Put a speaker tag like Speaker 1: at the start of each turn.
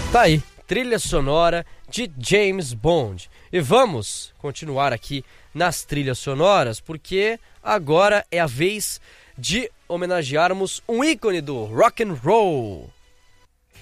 Speaker 1: Tá aí, trilha sonora de James Bond. E vamos continuar aqui nas trilhas sonoras, porque agora é a vez de homenagearmos um ícone do rock and roll.